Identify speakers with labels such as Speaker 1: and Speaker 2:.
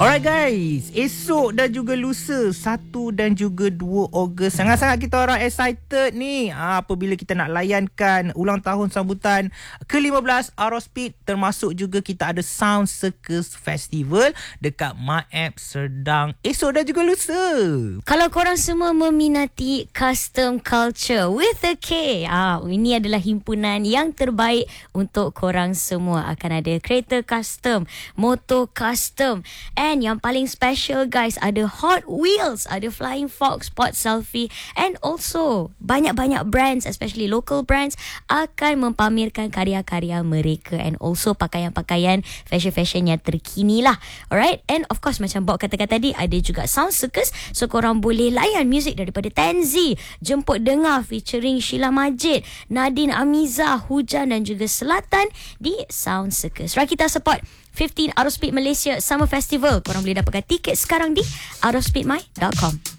Speaker 1: Alright guys, esok dan juga lusa 1 dan juga 2 Ogos sangat-sangat kita orang excited ni apabila kita nak layankan ulang tahun sambutan ke-15 Aerospeed, termasuk juga kita ada Sound Circus Festival dekat Maep Serdang esok dan juga lusa.
Speaker 2: Kalau korang semua meminati custom culture with a K, ini adalah himpunan yang terbaik untuk korang semua. Akan ada kereta custom, motor custom, and yang paling special guys, ada Hot Wheels, ada Flying Fox, Spot Selfie, and also banyak-banyak brands, especially local brands, akan mempamerkan karya-karya mereka, and also pakaian-pakaian fashion-fashion yang terkini lah. Alright, and of course macam Bob katakan tadi, ada juga Sound Circus, so korang boleh layan muzik daripada Tenzi, Jemput Dengar featuring Sheila Majid, Nadine Amiza, Hujan dan juga Selatan di Sound Circus. Right, kita support 15 Aerospeed Malaysia Summer Festival. Korang boleh dapatkan tiket sekarang di aerospeedmy.com.